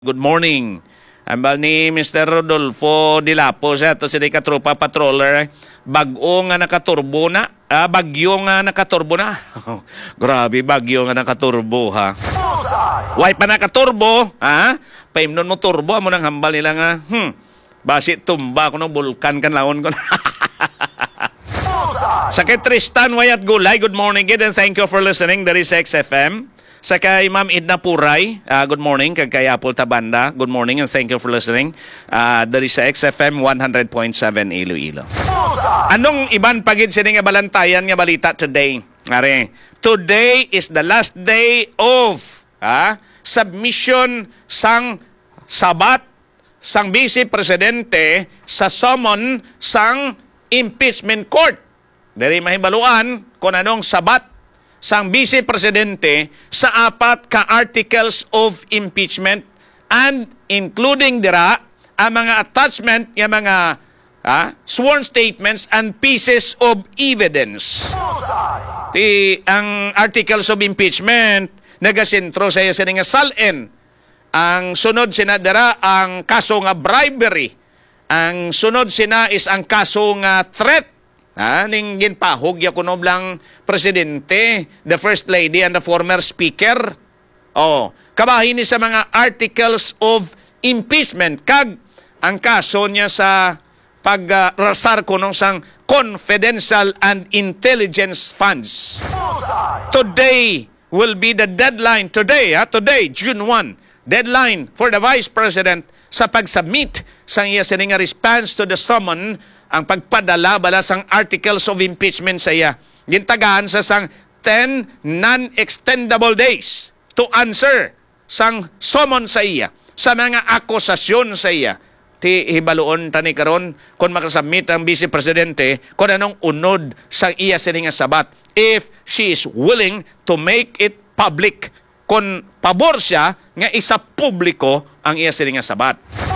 Good morning. Ambal ni Mr. Rodolfo Dilapo sa to si katropa patroller bag-o nga nakaturbo na. Bagyo nga nakaturbo na. Grabe bagyo nga nakaturbo ha. Why pa nakaturbo ha? Paimnon mo turbo amo nang hambal nila nga. Basi tumba ko ng bulkan kan laon ko. Sakit Tristan Wayat Gulay, good morning kid and thank you for listening. There is XFM. Sa kay Ma'am Edna Puray, good morning. Kay Apple Tabanda, good morning and thank you for listening. There is sa XFM 100.7 Iloilo. Anong iban pagid sining nga balantayan nga balita today? Are, today is the last day of submission sang sabat sang Vice Presidente sa summon sang impeachment court. Diri mahibaluan kung anong sabat sang Vice Presidente sa apat ka articles of impeachment and including dira ang mga attachment ng mga sworn statements and pieces of evidence. Ang articles of impeachment nagasentro sa iya nga salen. Ang sunod sina dira ang kaso nga bribery. Ang sunod sina is ang kaso nga threat. Ning ginpahog ya kuno blang presidente, the first lady and the former speaker. Kabahin ni sa mga articles of impeachment kag ang kaso niya sa pagrasar kuno sang confidential and intelligence funds. Today will be the deadline today, June 1. Deadline for the Vice President sa pag-submit sang iya sining response to the summon, ang pagpadala bala sang articles of impeachment sa iya. Gintagaan sa sang 10 non-extendable days to answer sang summon sa iya, sa mga akusasyon sa iya. Ti hibaluon tani karon kung makasubmit ang Vice Presidente kung anong unod sang iya sining sabat. If she is willing to make it public, kung pabor siya nga isa publiko ang iya sining sabat.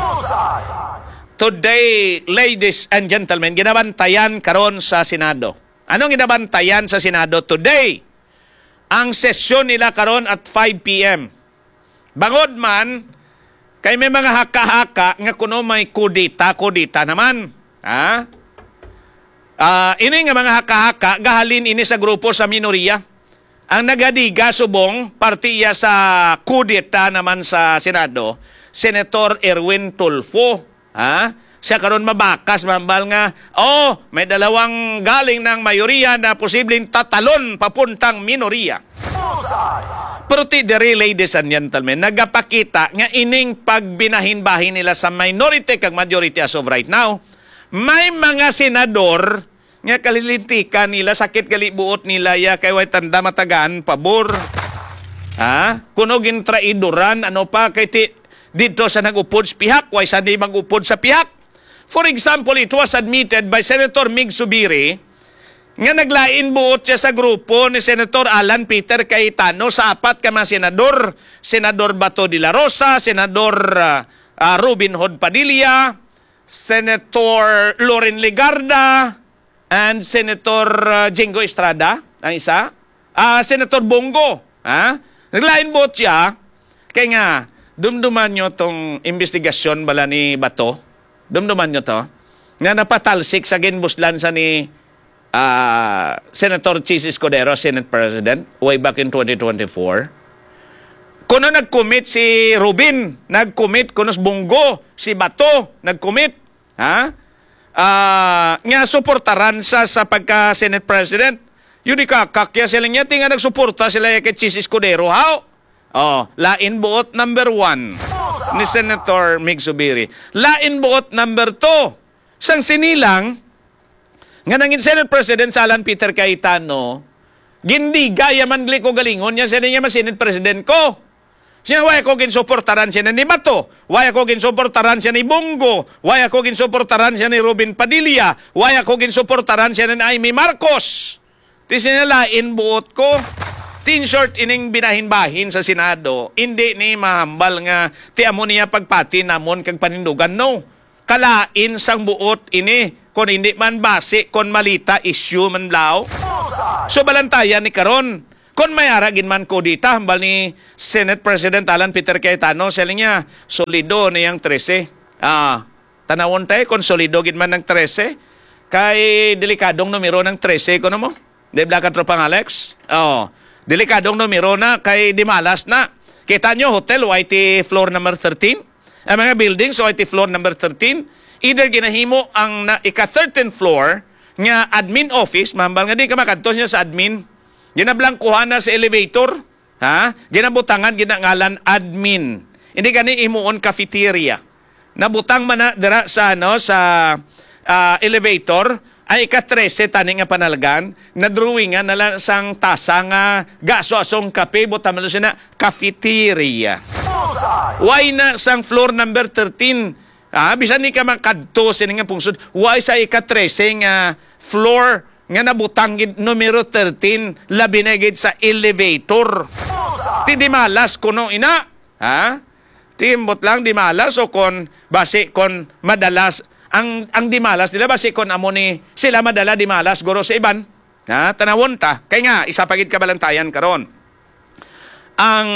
Today, ladies and gentlemen, ginabantayan karon sa Senado. Anong ginabantayan sa Senado today? Ang sesyon nila karon at 5 p.m. Bangod man, kay may mga haka-haka nga kuno may kudita naman. Ini nga mga haka-haka, gahalin ini sa grupo sa minoriya. Ang nagadiga subong, partiya sa kudita naman sa Senado, Senator Erwin Tulfo. Siya karon mabakas mambal nga may dalawang galing ng mayoriya na posibleng tatalon papuntang minoriya. Pero tidiri, ladies and gentlemen, nagapakita nga ining pagbinahin-bahin nila sa minority kag majority as of right now, may mga senador nga kalilintikan nila, sakit kalibuot nila ya kay way tanda matagaan pabor. Kuno gintraidoran ano pa kay dito sa nag-upod sa pihak, way sa di mag-upod sa pihak. For example, it was admitted by Senator Mig Zubiri nga naglain buot siya sa grupo ni Senator Alan Peter Cayetano sa apat ka mga senador. Senador Bato de la Rosa, Senador Robin Hood Padilla, Senator Loren Legarda, and Senator Jingo Estrada, ang isa. Senator Bongo. Naglain buot siya kaya nga dumduman nyo tong investigasyon bala ni Bato. Dumduman nyo to. Nga napatalsik sa ginbuslan sa ni Senator Chis Escudero, Senate President, way back in 2024. Kuno nag-commit si Rubin, nag-commit kuno si Bongo, si Bato, nag-commit. Nga suportaran sa pagka-Senate President. Yun ikakakya sila niya, tinga nagsuporta sila kay Chis Escudero. How? Lain buot number 1 ni Senator Mig Zubiri. Lain buot number 2 sang sinilang nga nangin Senate President sa Alan Peter Cayetano, gindiga yaman gliko galingon niya siya mas Senate President ko. Siya waya ko ginsuportaran siya ni Bato, waya ko ginsuportaran siya ni Bongo, waya ko ginsuportaran siya ni Robin Padilla, waya ko ginsuportaran siya ni Amy Marcos. Ti sinalain buot ko. In short, ining binahin-bahin sa Senado, hindi ni mahambal nga ti amo niya pagpati namon kag panindugan. No. Kalain sang buot ini kung hindi man base kon malita issue man lao. So balantayan ni karon Kung may aragin man ko dita, hambal ni Senate President Alan Peter Cayetano, sila niya, solido niyang 13. Tanawon tayo, kung solido gid man ng 13, kay delikadong numero ng 13, kuno mo? Di ba ka tropang Alex? Delikadong numero na, kay di malas na. Kita nyo, hotel, YT floor number 13. Ang mga buildings, YT floor number 13. Either ginahimo ang ika-13th floor nga admin office, mahambal nga di ka makadtos niya sa admin. Ginablangkuhan na sa elevator. Ginabutangan, ginangalan admin. Hindi gani imuon cafeteria. Nabutang man na dira sa, elevator, ay ika-13 tani nga panalgan, na drawingan na lang sang tasa nga gaso-asong kape, butang mo siya na cafeteria. Why na sang floor number 13? Bisan ni ka makadto sini nga pungsod, why sa ika-13 nga floor nga nabutang numero 13 labi na gid sa elevator? Di malas kuno ina. Timbot lang di malas o kon base kon madalas ang di malas nila base kon amo ni sila madala di malas guro sa iban. Tanawon ta. Kay nga isa pagid kabalantayan karon. Ang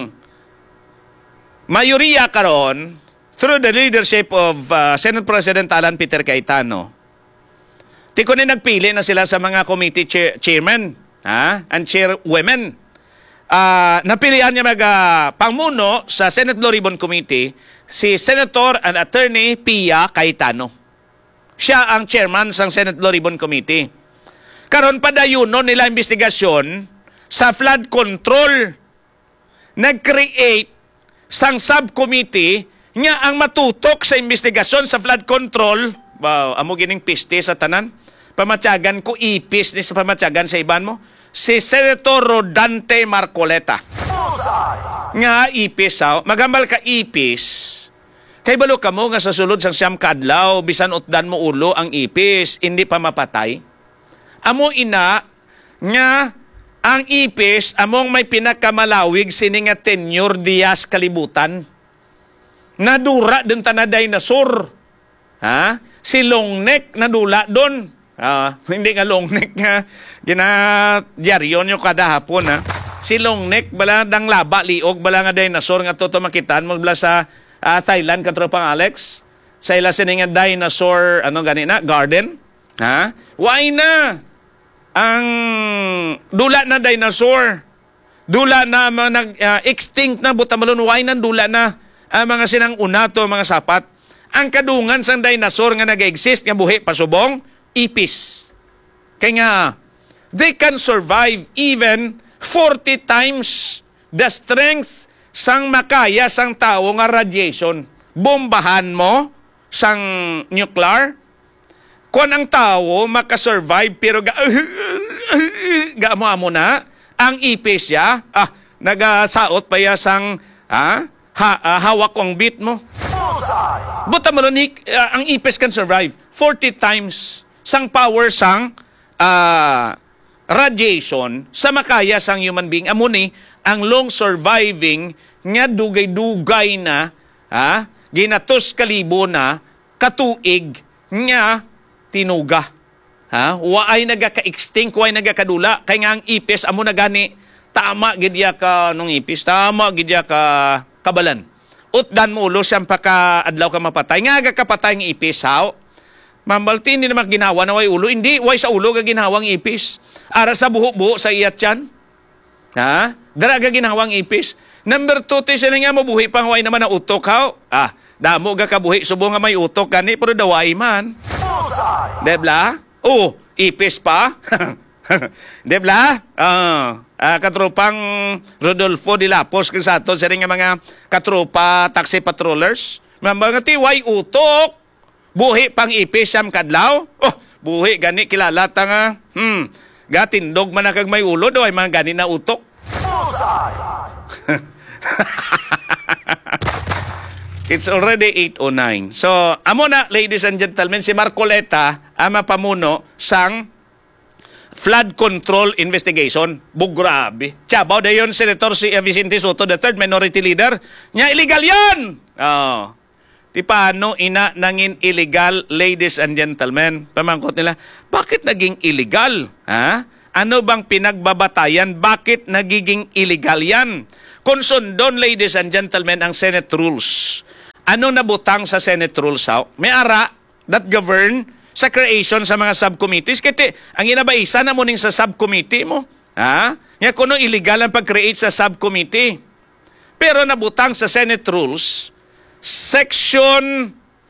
mayoriya karon through the leadership of Senate President Alan Peter Cayetano, tiko ni nagpili na sila sa mga committee chairman and chairwomen. Napilihan niya pamuno sa Senate Blue Ribbon Committee si Senator and Attorney Pia Cayetano. Siya ang chairman ng Senate Blue Ribbon Committee. Karon padayuno nila investigasyon sa flood control. Nag-create sang subcommittee nga ang matutok sa investigasyon sa flood control. Wow, amo gining piste sa tanan. Pamatyagan ko ipis ni sa pamatyagan sa iban mo. Si Senator Rodante Marcoleta. Nga ipis, magambal ka ipis. Kay balo ka mo nga sa sulod sang siyam kadlaw, bisan utdan mo ulo ang ipis, hindi pa mapatay. Amo ina, nga ang ipis, among may pinakamalawig sini nga tenure Diaz kalibutan. Nadura din ta na dinosaur. Si Longneck nadula doon. Hindi nga Longneck nga gina-dyaryo nyo kada hapon. Si Longneck, bala dang laba, liog, bala nga dinosaur nga toto makitaan mo bala sa Thailand, katropang Alex. Sa ila sining nga dinosaur, garden. Why na? Ang dula na dinosaur. Dula na, extinct na, butamalon, why na dula na? Mga sinang una to, mga sapat. Ang kadungan sang dinosaur nga nag-exist, nga buhi, pasubong, ipis. Kaya nga, they can survive even 40 times the strength sang makaya sang tao nga radiation. Bombahan mo sang nuclear. Kung ang tao makasurvive pero mo na, ang ipis ya, nagasaot pa ya sang hawak ang beat mo. Buta mo ang ipis can survive 40 times sang power sang radiation sa makaya sang human being. Amo ni ang long surviving nga dugay-dugay na ginatos kalibo na katuig nga tinuga. Waay nagaka-extinct, waay nagakadula. Kaya nga ang ipis, amo na gani, tama gidya ka nung ipis, tama gidya ka kabalan. Utdan mo ulo, siyang paka-adlaw ka mapatay. Nga kapatay ng ipis, Mambaltin, hindi naman ginawa na way ulo. Hindi, way sa ulo ka ginawang ipis. Ara sa buho-buho sa iyat yan. Dara ka ginawang ipis. Number 2, sila nga mo buhi pang way naman na utok, damo ka kabuhi, subo nga may utok gani, pero daway man. Debla? Ipis pa. Debla? Katropang Rodolfo de Lapos kasato, sila nga mga katropa taxi patrollers. Mga tiway utok. Buhi pang ipis siyam kadlaw. Buhi gani kilala ta nga. Gatindog man na kag may ulo do ay mga gani na utok. It's already 8:09. So, amo na, ladies and gentlemen, si Marcoleta ang mapamuno sang flood control investigation. Bugrabe. Chabaw da yun, Senator si Vicente Soto III, minority leader. Nya illegal yun! Di paano ina nangin illegal, ladies and gentlemen? Pamangkot nila, bakit naging illegal? Ano bang pinagbabatayan? Bakit nagiging illegal yan? Kung sundon, ladies and gentlemen, ang Senate rules. Ano nabutang sa Senate rules? May ara that govern sa creation sa mga subcommittees. Kaya ang inabaisa na mo ning sa subcommittee mo. Ha? Nga kuno illegal ang pag-create sa subcommittee. Pero nabutang sa Senate rules, Section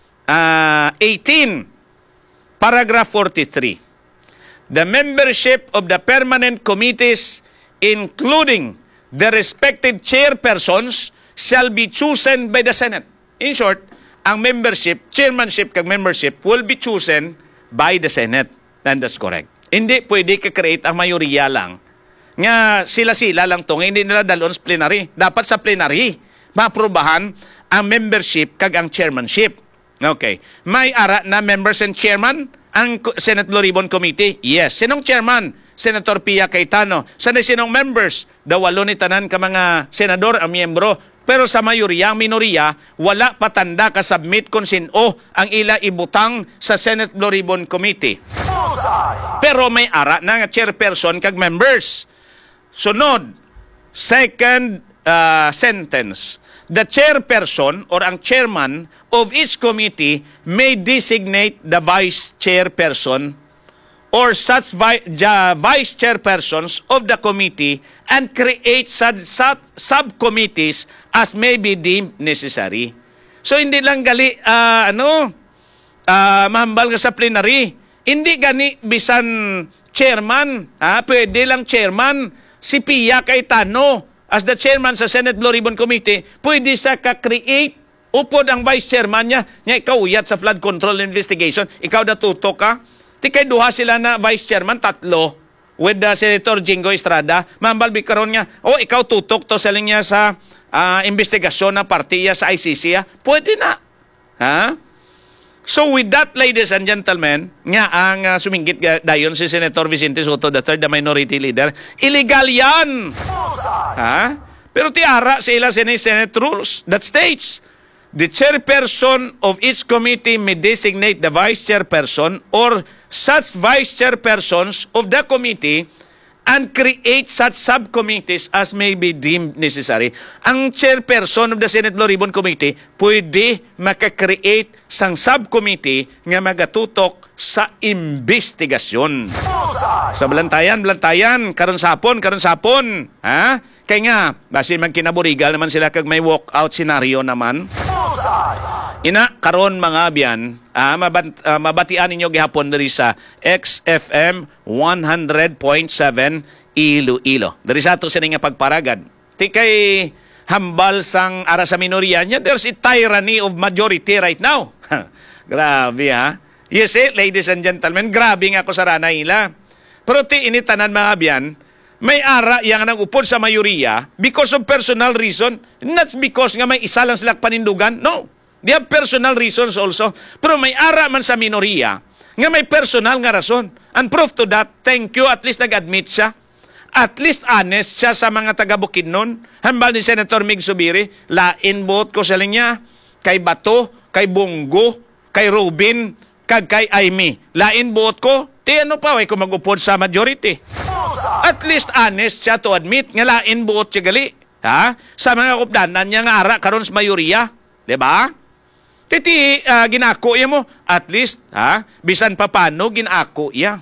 18, Paragraph 43. The membership of the permanent committees, including the respective chairpersons, shall be chosen by the Senate. In short, ang membership, chairmanship kag membership will be chosen by the Senate. And that's correct. Hindi pwede ka-create ang mayoriya lang. Nga sila-sila lang to, hindi nila dalon sa plenary. Dapat sa plenary, maaprubahan ang membership kag ang chairmanship. Okay. May ara na members and chairman ang Senate Blue Ribbon Committee? Yes. Sinong chairman? Senator Pia Cayetano. Sanay sinong members? Dawalo ni tanan ka mga senador ang miyembro. Pero sa mayorya, ang minoriya, wala patanda ka-submit kung sino ang ila ibutang sa Senate Blue Ribbon Committee. Pero may ara na nga chairperson kag members. Sunod, second sentence. The chairperson or ang chairman of each committee may designate the vice chairperson or such vice chairpersons of the committee and create such subcommittees as may be deemed necessary. So hindi lang gali mahambal ka sa plenary. Hindi gani bisan chairman, pwede lang chairman si Pia Cayetano as the chairman sa Senate Blue Ribbon Committee, pwede sa ka-create upod ang vice chairman niya. Ikaw uyat sa flood control investigation, ikaw natutok ka. Tikay duha sila na vice chairman, tatlo, with Senator Jingo Estrada. Mambal bikaron niya, ikaw tutok to sa linya sa investigasyon na partiya sa ICC. Pwede na. Ha? So with that, ladies and gentlemen, nga ang suminggit dayon si Senator Vicente Soto III, the minority leader, illegal yan! Ha? Pero tiara sila sa Senate rules that states, the chairperson of each committee may designate the vice chairperson or such vice chairpersons of the committee and create such subcommittees as may be deemed necessary. Ang chairperson of the Senate Blue Ribbon Committee pwede makakreate sang subcommittee nga magatutok sa investigasyon. Sa Blantayan, karon sapon. Ha? Kaya nga, basin magkinaburigal naman sila kag may walkout scenario naman. Ina, karon mga abyan, mabatian ninyo gihapon diri sa XFM 100.7 Iloilo. Diri sa ato sa nga pagparagad. Ti kay hambal sang ara sa minorya niya, there's a tyranny of majority right now. Grabe ha. Yes ladies and gentlemen, grabe nga ako sa ranay nila. Pero ti initanan mga abyan, may ara yang nang upod sa mayorya because of personal reason, not because nga may isa lang sila panindugan. No. They have personal reasons also. Pero may ara man sa minorya nga may personal nga rason. And proof to that, thank you, at least nag-admit siya. At least honest siya sa mga taga-Bukidnon. Hambal ni Senator Mig Subiri, lain buot ko sa linya, kay Bato, kay Bongo, kay Robin, kag kay Aimee. Lain buot ko, ti ano pa, way ko mag-upod sa majority. At least honest siya to admit nga lain buot siya gali. Ha? Sa mga kupdanan niya nga ara karon sa mayorya. Diba? Titi, ginako iya mo. At least, bisan pa paano, ginako iya.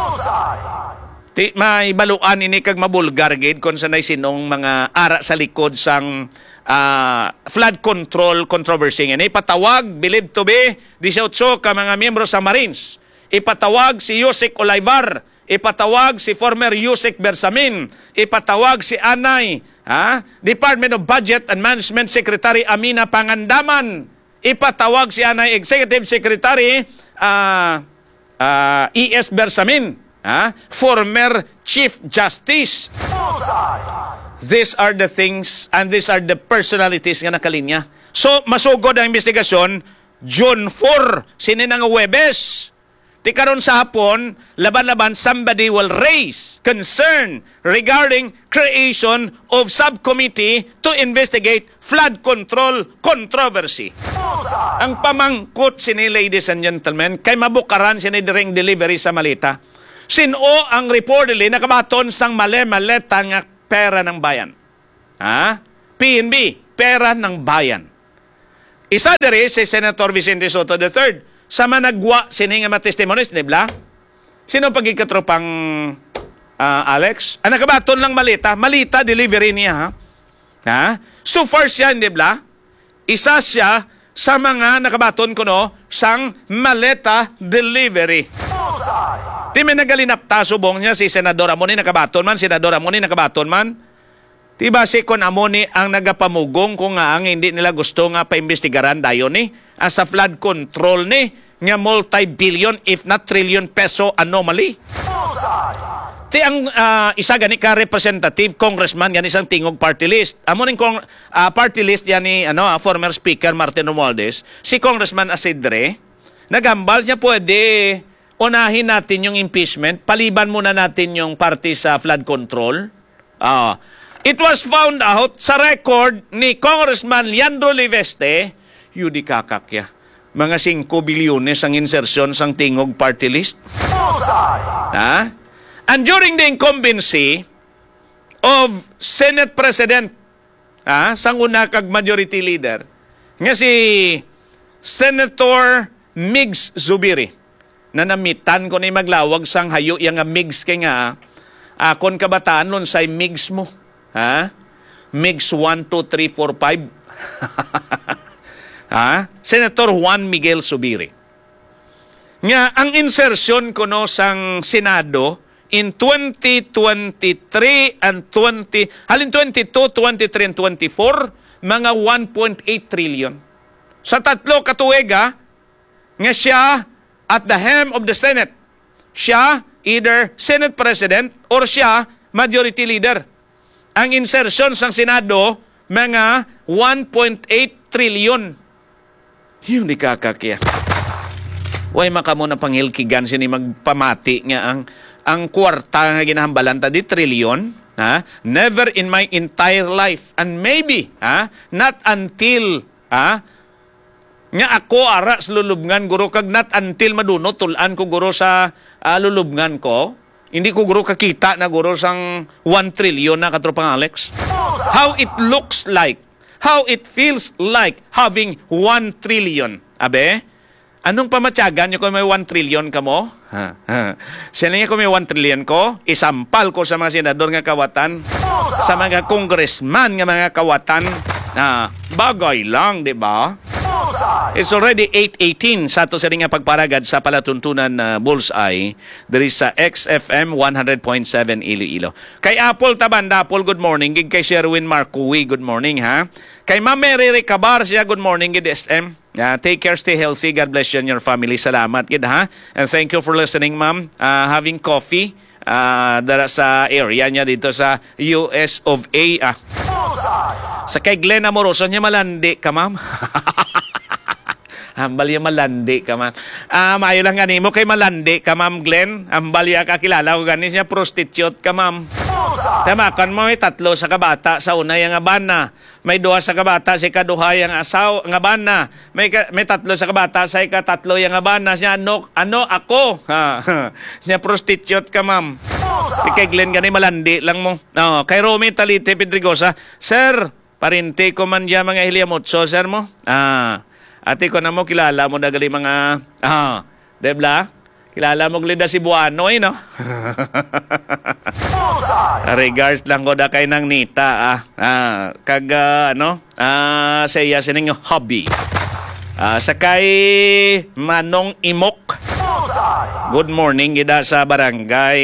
May baluan ini kag mabulgar gid kung sanay sinong mga ara sa likod sang flood control controversy. Ipatawag, believed to be, 18 ka mga miyembro sa Marines. Ipatawag si Yusek Olayvar. Ipatawag si former Yusek Bersamin. Ipatawag si Anay, Department of Budget and Management Secretary Amina Pangandaman. Ipatawag si Anay Executive Secretary E.S. Bersamin, former Chief Justice. These are the things and these are the personalities nga nakalinya. So, masugod ang investigasyon, June 4, sininang Huwebes. Ti karon sa hapon, laban-laban, somebody will raise concern regarding creation of subcommittee to investigate flood control controversy. Ang pamangkot sini, ladies and gentlemen, kay mabukaran sini direng delivery sa malita. Sino ang reportedly nakabaton sang mali-maleta nga pera ng bayan? Ha? PNB, pera ng bayan. Isa diri si Senator Vicente Soto III. Sa managwa, sini nga matestimonis, di ba? Sino pagkikatropang Alex? Ang nakabaton lang malita. Malita, delivery niya, ha? Ha? So far siya, di ba? Isa siya sa mga nakabaton ko, no, sang maleta delivery. Di may nagalinapta subong niya si Senador Amoni nakabaton man, Senador Amoni nakabaton man. Di ba si Kon Amoni ang nagapamugong kung nga ang hindi nila gusto nga paimbestigaran dayon ni as a flood control ni nga multi-billion if not trillion peso anomaly. Ti ang isa gani ka representative congressman gani sang tingog party list. Amo ning party list yan ni former speaker Martin Romualdez, si Congressman Asidre nagambal niya pwede unahin natin yung impeachment, paliban muna natin yung party sa flood control. It was found out sa record ni Congressman Leandro Liveste, yudi kakakya, mga 5 bilyones ang insertion sang tingog party list. And during the incumbency of Senate President, sang una kag majority leader, nga si Senator Migs Zubiri, na namitan ko ni maglawag sang hayo yang Migs kay nga akon kabataan nun say Migs mo. Ha? Migs 1, 2, 3, 4, 5. Senator Juan Miguel Zubiri. Nga ang insertion ko no sang Senado in 2023 and 22, 23 and 24 mga 1.8 trillion. Sa tatlo katuwega nga siya at the helm of the Senate. Siya either Senate President or siya Majority Leader. Ang insertion sang Senado mga 1.8 trillion. Yun di kakakya. Way makamo na panghilkigan sini magpamati nga ang kwarta nga ginahambalan ta di trillion, ha? Never in my entire life and maybe not until nga ako ara sa lulubngan guro kag not until maduno tulan ko guro sa lulubngan ko. Hindi ko guro kakita na guro sang 1 trillion na katropang Alex. How it looks like, how it feels like having 1 trillion. Abe, anong pamatyagan nyo kung may 1 trillion ka mo? Sila niya kung may 1 trillion ko, isampal ko sa mga senador nga kawatan, sa mga congressman nga mga kawatan, na bagay lang, di ba? It's already 8:18 sa ato sa ring nga pagparagad sa palatuntunan na Bullseye diri sa XFM 100.7 Iloilo. Kay Apple Tabanda, Apple, good morning. Gig kay Sherwin Marcuwi, good morning ha. Kay Ma'am Mary Recabar siya, good morning gid SM. Take care, stay healthy. God bless you and your family. Salamat gid ha. And thank you for listening, ma'am. Having coffee dara sa area niya dito sa US of A. Sa kay Glenn Amoroso niya malandi ka, ma'am. Hambal ya malandi ka, ma'am. Maayo lang gani mo kay malandi ka, ma'am Glenn. Hambal ya kakilala ko gani siya prostitute ka, ma'am. Tamakan mo may 3 sa kabata sa una yang abana. May 2 sa kabata sa ikaduha yang asaw ng abana. May 3 sa kabata sa ika-3 yang abana. Siya ano ako? Siya prostitute ka, ma'am. Kay Glenn gani malandi lang mo. Kay Romy Talite Pedrigosa, sir, parinte ko man diya mga Hiliamotso, sir mo. Ate ko na mo kilala mo dagali mga debla. Kilala mo glida si Buano no? Regards lang ko da kay nang Nita kag saya sining hobby. Sakay Manong Imok. Good morning gida sa barangay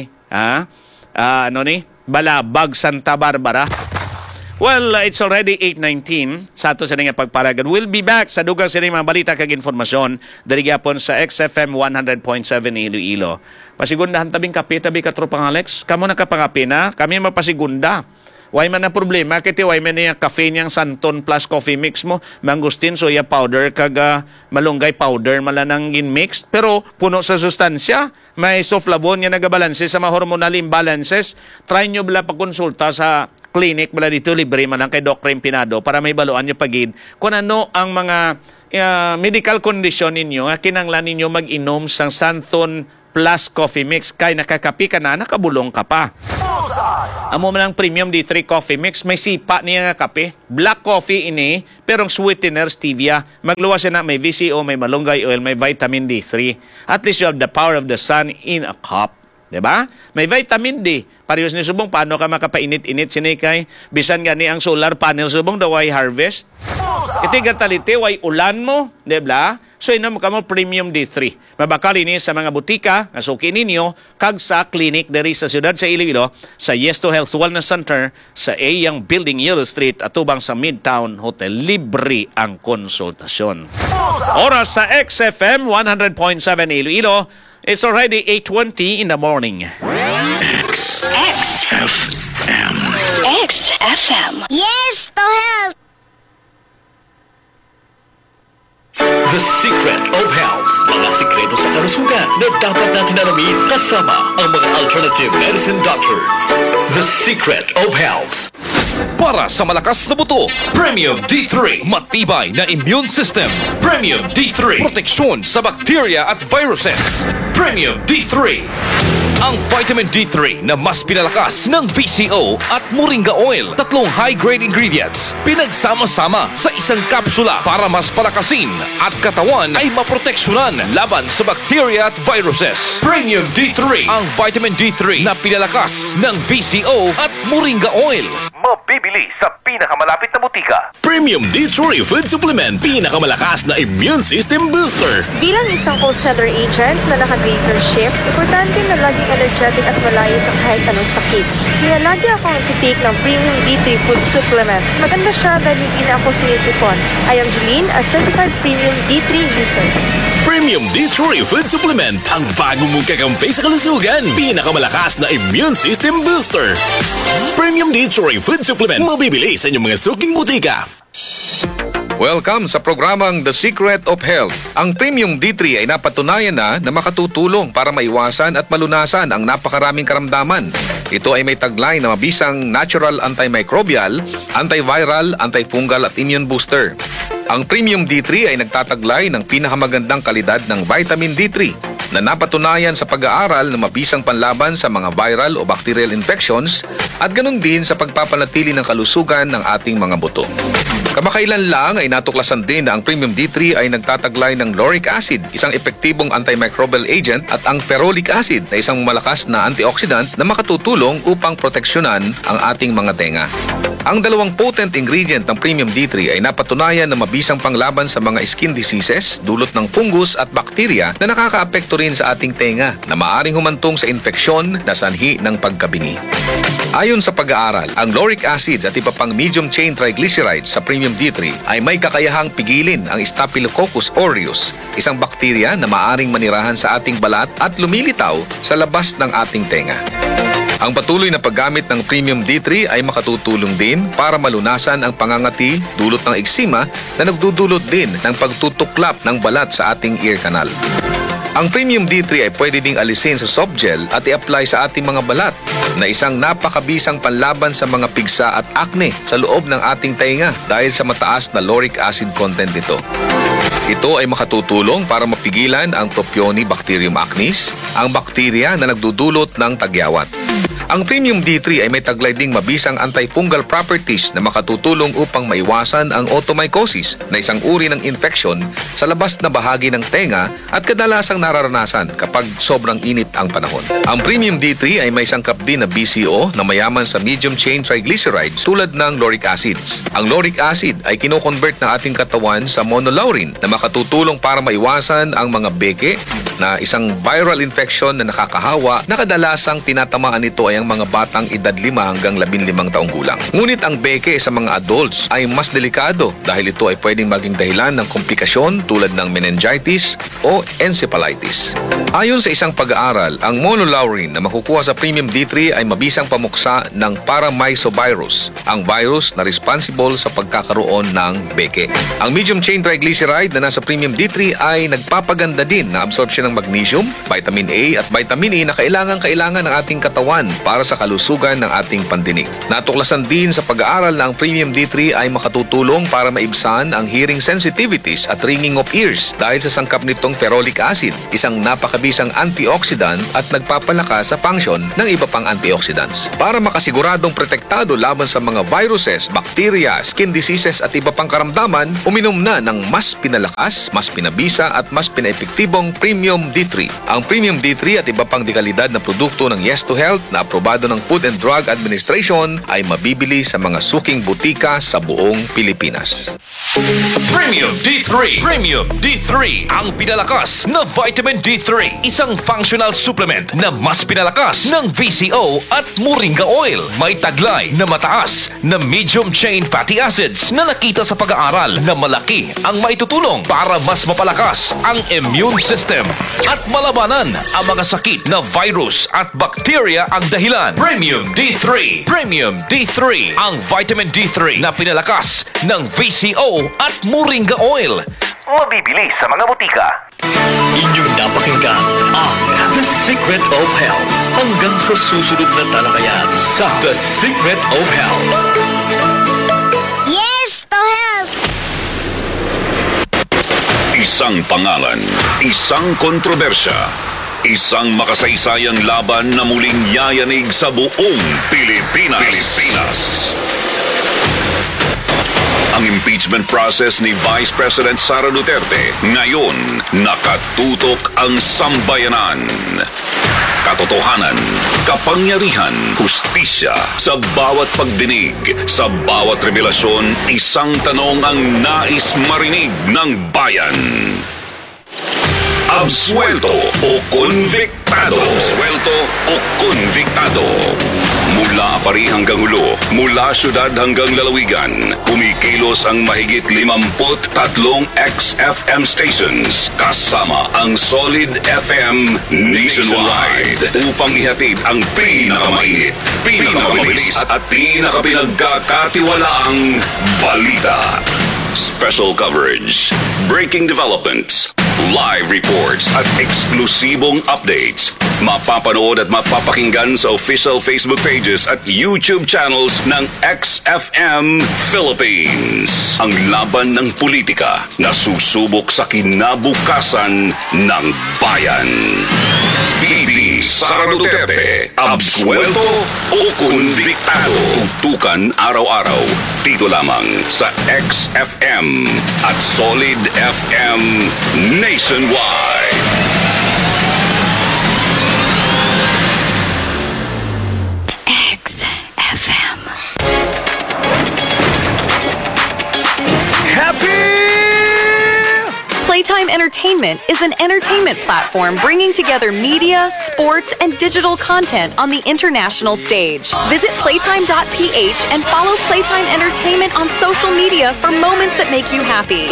Balabag, Santa Barbara. Well, it's already 8:19 sa ato sa nga pagparagan. We'll be back sa dugang sa mga balita kag informasyon diri gyapon sa XFM 100.7 Iloilo. Pasigundahan tabing kape tabi katropang Alex. Kamo nakapangape na, kami mapasigunda. Way man na problema kiti way man niya cafe niyang Santon plus coffee mix mo, mangustin soya powder kag malunggay powder malanang in-mix pero puno sa sustansya. May soflavon nga nagabalanse sa mga hormonal imbalances. Try nyo bala pagkonsulta sa clinic bala dito libre man lang kay Dr. Empinado para may baluan nyo pagid kung ano ang mga medical condition ninyo nga kinanglan ninyo mag-inom sang Santon plus coffee mix. Kay nakakapi ka na, nakabulong ka pa. Amo man ang Premium D3 Coffee Mix, may sipa niya nga kape. Black coffee ini, pero ang sweetener stevia. Magluwas siya na may VCO, may malunggay oil, may vitamin D3. At least you have the power of the sun in a cup. Diba? May vitamin D. Parehas ni subong, paano ka makapainit-init sinikay? Bisan gani ang solar panel subong, daway harvest. Itigatalite, way ulan mo. Diba? So inom ka mo Premium D3. Mabakal ini sa mga butika, nasuki ninyo, kag sa clinic diri sa siyudad sa Iloilo, sa Yes to Health Wellness Center, sa Ayang Building, Yellow Street, atubang sa Midtown Hotel. Libre ang konsultasyon. Oras sa XFM 100.7 Iloilo. It's already 8:20 in the morning. XFM. Yes to health! The Secret of Health. Mga sikreto sa kalusugan na dapat natin alamin kasama ang mga alternative medicine doctors. The Secret of Health. Para sa malakas na buto, Premium D3. Matibay na immune system, Premium D3. Proteksyon sa bacteria at viruses, Premium D3. Ang vitamin D3 na mas pinalakas ng VCO at Moringa Oil. Tatlong high-grade ingredients pinagsama-sama sa isang kapsula para mas palakasin at katawan ay maproteksyonan laban sa bacteria at viruses. Premium D3. Ang vitamin D3 na pinalakas ng VCO at Moringa Oil. Mabibili sa pinakamalapit na butika. Premium D3 Food Supplement, pinakamalakas na immune system booster. Bilang isang wholesaler agent na naka-greater shift, importante na laging energetic at malayo sa kahit anong sakit. Kaya lagi akong nagtitake ng Premium D3 Food Supplement. Maganda siya dahil hindi na ako sinisipon. I am Jeline, a certified Premium D3 user. Premium D3 Food Supplement, ang bago mong kakampi sa kalusugan, pinakamalakas na immune system booster. Premium D3 Food Supplement, mabibili sa inyong mga suking butika. Welcome sa programang The Secret of Health. Ang Premium D3 ay napatunayan na makatutulong para maiwasan at malunasan ang napakaraming karamdaman. Ito ay may taglay na mabisang natural antimicrobial, antiviral, antifungal at immune booster. Ang Premium D3 ay nagtataglay ng pinakamagandang kalidad ng vitamin D3 na napatunayan sa pag-aaral na mabisang panlaban sa mga viral o bacterial infections at ganun din sa pagpapanatili ng kalusugan ng ating mga buto. Kamakailan lang ay natuklasan din na ang Premium D3 ay nagtataglay ng lauric acid, isang epektibong antimicrobial agent, at ang ferulic acid na isang malakas na antioxidant na makatutulong upang proteksyonan ang ating mga tenga. Ang dalawang potent ingredient ng Premium D3 ay napatunayan na mabisang panglaban sa mga skin diseases dulot ng fungus at bakterya na nakakaapekto rin sa ating tenga na maaring humantong sa infeksyon na sanhi ng pagkabingi. Ayon sa pag-aaral, ang lauric acid at iba pang medium-chain triglycerides sa Premium D3 ay may kakayahang pigilin ang Staphylococcus aureus, isang bakterya na maaring manirahan sa ating balat at lumilitaw sa labas ng ating tenga. Ang patuloy na paggamit ng Premium D3 ay makatutulong din para malunasan ang pangangati dulot ng eksima na nagdudulot din ng pagtutuklap ng balat sa ating ear canal. Ang Premium D3 ay pwede ding alisin sa soft gel at i-apply sa ating mga balat na isang napakabisang panlaban sa mga pigsa at acne sa loob ng ating tainga dahil sa mataas na lauric acid content nito. Ito ay makatutulong para mapigilan ang Propionibacterium acnes, ang bakterya na nagdudulot ng tagyawat. Ang Premium D3 ay may taglay ding mabisang antifungal properties na makatutulong upang maiwasan ang otomycosis na isang uri ng infeksyon sa labas na bahagi ng tenga at kadalasang nararanasan kapag sobrang init ang panahon. Ang Premium D3 ay may sangkap din na BCO na mayaman sa medium-chain triglycerides tulad ng lauric acids. Ang lauric acid ay kino-convert ng ating katawan sa monolaurin na makatutulong para maiwasan ang mga beke na isang viral infection na nakakahawa na kadalasang tinatamaan nito ay ang mga batang edad 5 hanggang 15 taong gulang. Ngunit ang beke sa mga adults ay mas delikado dahil ito ay pwedeng maging dahilan ng komplikasyon tulad ng meningitis o encephalitis. Ayon sa isang pag-aaral, ang monolaurin na makukuha sa Premium D3 ay mabisang pamuksa ng Paramyxovirus, ang virus na responsible sa pagkakaroon ng beke. Ang medium-chain triglyceride na nasa Premium D3 ay nagpapaganda din ng absorption ng magnesium, vitamin A at vitamin E na kailangan ng ating katawan para sa kalusugan ng ating pandinig. Natuklasan din sa pag-aaral na ang Premium D3 ay makatutulong para maibsan ang hearing sensitivities at ringing of ears dahil sa sangkap nitong ferrolic acid, isang napakabisang antioxidant at nagpapalakas sa function ng iba pang antioxidants. Para makasiguradong protektado laban sa mga viruses, bakterya, skin diseases at iba pang karamdaman, uminom na ng mas pinalakas, mas pinabisa at mas pinaepektibong Premium D3. Ang Premium D3 at iba pang dekalidad na produkto ng Yes to Health na aprobado ng Food and Drug Administration ay mabibili sa mga suking butika sa buong Pilipinas. Premium D3. Premium D3. Ang pinalakas na vitamin D3. Isang functional supplement na mas pinalakas ng VCO at Moringa Oil. May taglay na mataas na medium chain fatty acids na nakita sa pag-aaral na malaki ang maitutulong para mas mapalakas ang immune system at malabanan ang mga sakit na virus at bacteria ang dahilan. Premium D3. Premium D3. Ang vitamin D3 na pinalakas ng VCO at Moringa Oil. Mabibili sa mga butika. Inyong napakinggan ang The Secret of Health. Hanggang sa susunod na talakayan sa The Secret of Health. Yes to health! Isang pangalan, isang kontrobersya, isang makasaysayang laban na muling yayanig sa buong Pilipinas. Ang impeachment process ni Vice President Sara Duterte ngayon nakatutok ang sambayanan. Katotohanan, kapangyarihan, hustisya, sa bawat pagdinig, sa bawat revelasyon, isang tanong ang nais marinig ng bayan. Absuelto o konviktado? Absuelto o konviktado? Mula Pari hanggang Hulo, mula syudad hanggang lalawigan, kumikilos ang mahigit 53 XFM stations kasama ang Solid FM nationwide upang ihatid ang pinakamainit, pinakamabilis at pinakapinagkakatiwalaang balita. Special coverage, breaking developments, live reports at eksklusibong updates. Mapapanood at mapapakinggan sa official Facebook pages at YouTube channels ng XFM Philippines. Ang laban ng politika na susubok sa kinabukasan ng bayan. VP Sara Duterte, absuelto o konviktado? Tutukan araw-araw dito lamang sa XFM at Solid FM nationwide. XFM. Playtime Entertainment is an entertainment platform bringing together media, sports, and digital content on the international stage. Visit playtime.ph and follow Playtime Entertainment on social media for moments that make you happy.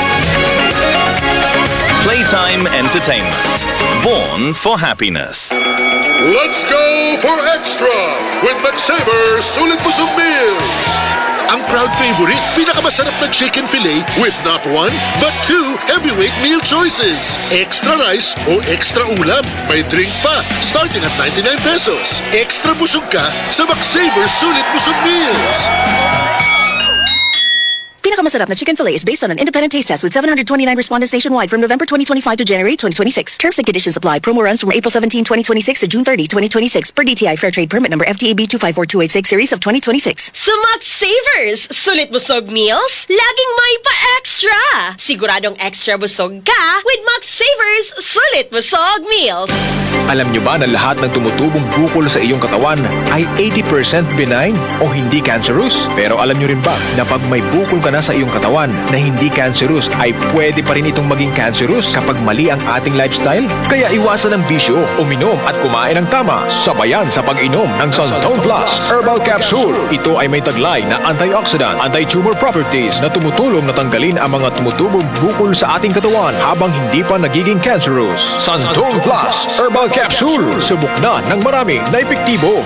Playtime Entertainment. Born for happiness. Let's go for extra with McSaver Sulit Busog Meals. Ang proud favorite, pinakamasarap na chicken fillet with not one, but two heavyweight meal choices. Extra rice o extra ulam. May drink pa, starting at 99 pesos. Extra busog ka sa McSaver Sulit Busog Meals. Pinakamasarap na chicken fillet is based on an independent taste test with 729 respondents nationwide from November 2025 to January 2026. Terms and conditions apply. Promo runs from April 17, 2026 to June 30, 2026 per DTI Fair Trade Permit number FTAB 254286 series of 2026. Sa McSavers, sulit busog meals, laging may pa-extra. Siguradong extra busog ka with McSavers sulit busog meals. Alam nyo ba na lahat ng tumutubong bukol sa iyong katawan ay 80% benign o hindi cancerous? Pero alam nyo rin ba na pag may bukol ka na sa iyong katawan na hindi cancerous ay pwede pa rin itong maging cancerous kapag mali ang ating lifestyle? Kaya iwasan ang bisyo, uminom at kumain ng tama. Sabayan sa pag-inom ng Suntone Plus Herbal Capsule. Ito ay may taglay na antioxidant, anti-tumor properties na tumutulong na tanggalin ang mga tumutubong bukol sa ating katawan habang hindi pa nagiging cancerous. Suntone Plus Herbal Capsule. Subok na ng marami na epektibo.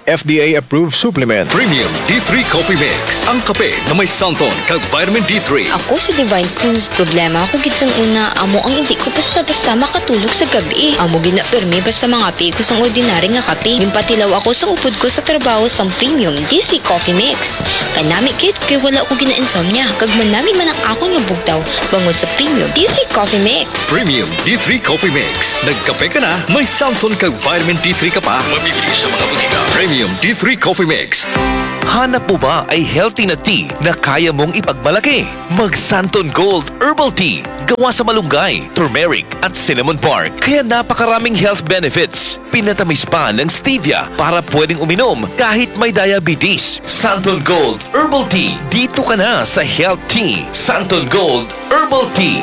FDA-approved supplement. Premium D3 Coffee Mix. Ang kape na may Santon kag vitamin D3. Ako si Divine Cruz. Problema ako gitsang una. Amo ang hindi ko basta-basta makatulog sa gabi. Amo ginapermi basta mga pi ko sang ordinary nga kape. Gimpatilaw ako sa upod ko sa trabaho sang Premium D3 Coffee Mix. Kanami kit kay wala ko gina-insomnia. Kag manami man ang ako nga bugtaw bangod sa Premium D3 Coffee Mix. Premium D3 Coffee Mix. Nagkape ka na, may Santon kag vitamin D3 ka pa. Mabibili sa mga butika. Premium D3 Coffee Mix. Hanap mo ba ay healthy na tea na kaya mong ipagmalaki? Mag Santon Gold Herbal Tea. Gawa sa malunggay, turmeric at cinnamon bark. Kaya napakaraming health benefits. Pinatamis pa ng stevia para pwedeng uminom kahit may diabetes. Santon Gold Herbal Tea. Dito ka na sa Health Tea. Santon Gold Herbal Tea.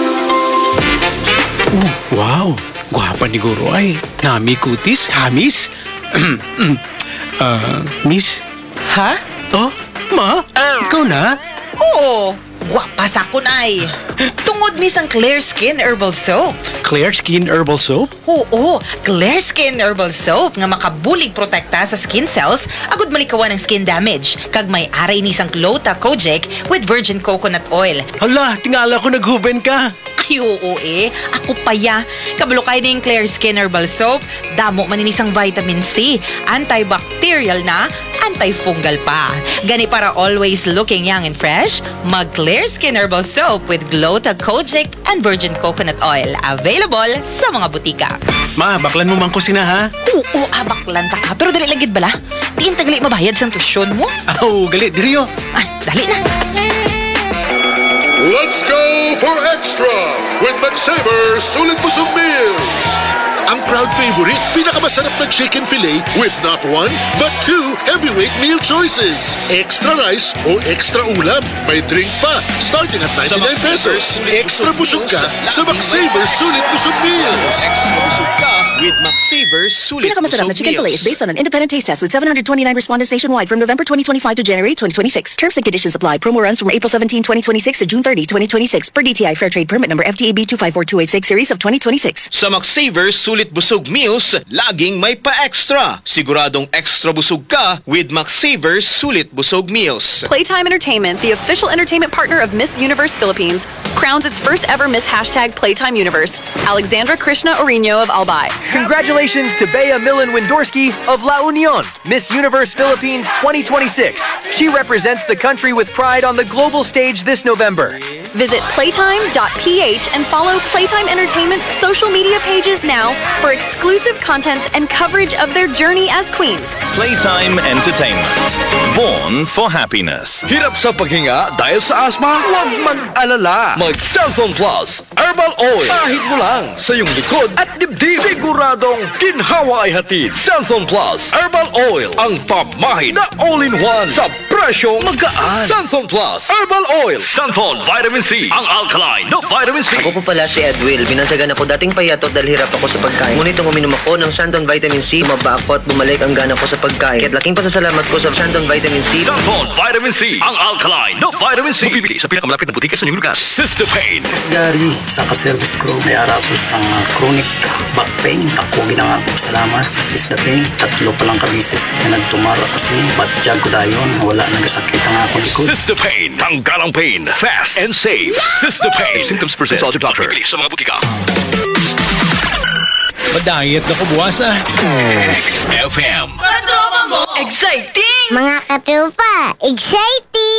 Wow! Gwapa ni Guro ay. Nami kutis, hamis. Miss? Ha? Oh, ma? Ikaw na? Oo. Gwapa sa kun ay. Tungod ni sang Clear Skin Herbal Soap. Clear Skin Herbal Soap? Oo, Clear Skin Herbal Soap nga makabulig protekta sa skin cells agud malikawan ng skin damage. Kag may aray ni sang Clota Kojic with virgin coconut oil. Hala, tingala ko naghuben ka. Ay, oo eh. Ako pa ya. Kabalo kayo ng Clear Skin Herbal Soap. Damo maninisang vitamin C. Antibacterial na, antifungal pa. Gani para always looking young and fresh, mag Clear Skin Herbal Soap with Glota Kojic and virgin coconut oil. Available sa mga butika. Ma, baklan mo man ko sina ha? Oo, baklan ta ka. Pero dali lagid bala. Diin tagali mabayad sa tusyon mo. Oh, gali, diriyo. Ay, dali na. Let's go for extra with McSaver Sulit Busog Meals. Ang proud favorite, pinakamasarap na chicken fillet with not one, but two heavyweight meal choices. Extra rice o extra ulam. May drink pa, starting at 99 pesos. Extra busog ka sa McSaver Sulit Busog Meals. Extra busog ka with McSaver Sulit Pinakamasarap na Busog chicken fillet is Meals. based on an independent taste test with 729 respondents nationwide from November 2025 to January 2026. Terms and conditions apply. Promo runs from April 17, 2026 to June 30, 2026 per DTI Fair Trade Permit number FTAB 254286 series of 2026. Sa McSaver Sulit Busog Meals, laging may pa-extra. Siguradong extra busog ka with McSaver Sulit Busog Meals. Playtime Entertainment, the official entertainment partner of Miss Universe Philippines, crowns its first ever Miss #Playtime Universe, Alexandra Krishna Orino of Albay. Congratulations to Bea Millen Windorski of La Union, Miss Universe Philippines 2026. She represents the country with pride on the global stage this November. Visit playtime.ph and follow Playtime Entertainment's social media pages now for exclusive content and coverage of their journey as queens. Playtime Entertainment. Born for happiness. Hirap sa paghinga dahil sa asma? Huwag mag-alala. Mag-Santon Plus Herbal Oil. Kahit mo lang sa iyong likod at dibdib. Siguradong ginhawa ay hatid. Santon Plus Herbal Oil. Ang pamahid na all-in-one sa presyong magaan. Santon Plus Herbal Oil. Santon Vitamin C. Ang alkaline na vitamin C. Ako po pala si Edwil. Binansagan ako dating payatot dahil hirap ako sa pagkain. Ngunit nung uminom ako ng Santon Vitamin C, umaba ako at bumalik ang gana ko sa pagkain. Kaya't laking pasasalamat ko sa Santon Vitamin C. Santon Vitamin C. Ang alkaline na vitamin C. Mabibili sa pinakamalapit na butika sa inyong lugar. Sister Pain. Gary, sa ka-service ko, may ara ko sa chronic back pain. Ako ginanga ko salamat sa Sister Pain. 3 pa lang kabisis na nagtumara ko sila. Batjag ko dayon, wala nagasakit ang akong likod. Sister Pain. Tanggalang pain. Fast and safe. Sister Pain. If symptoms persist, consult your doctor. Mabibili sa mga butika. Madayat na ko buwas ah. XFM. Katropa mo, exciting! Mga katropa, exciting!